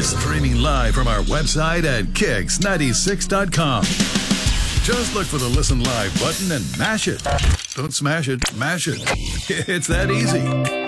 streaming live from our website at kicks96.com. Just look for the Listen Live button and mash it. Don't smash it, mash it. It's that easy.